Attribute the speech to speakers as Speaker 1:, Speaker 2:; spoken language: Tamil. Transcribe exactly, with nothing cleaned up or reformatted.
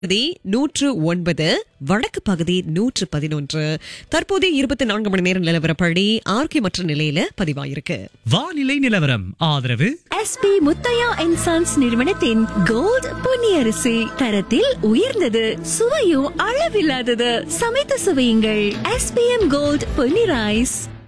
Speaker 1: பகுதி நூற்று ஒன்பது, வடக்கு பகுதி நூற்று பதினொன்று. தற்போதைய இருபத்தி நான்கு மணி நேரம் நிலவரப்படி ஆரோக்கியமற்ற நிலையில பதிவாயிருக்கு.
Speaker 2: வானிலை நிலவரம் ஆதரவு
Speaker 3: எஸ்பி முத்தையா அண்ட் சன்ஸ் நிறுவனத்தின் கோல்ட் பொன்னியரிசி. தரத்தில் உயர்ந்தது, சுவையும் அளவில்லாதது. சமைத்து சுவையுங்கள். SPM gold Ponni rice.